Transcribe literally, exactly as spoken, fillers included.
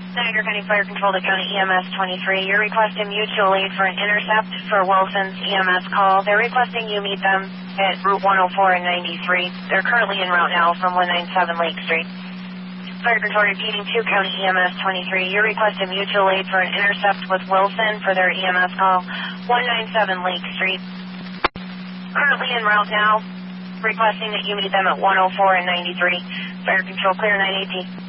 Niagara County Fire Control to County E M S twenty-three. You're requesting mutual aid for an intercept for Wilson's E M S call. They're requesting you meet them at Route one oh four and ninety-three. They're currently en route now from one ninety-seven Lake Street. Fire Control repeating to County E M S twenty-three. You're requesting mutual aid for an intercept with Wilson for their E M S call, one ninety-seven Lake Street. Currently en route now, requesting that you meet them at one oh four and ninety-three. Fire Control clear nine eighteen.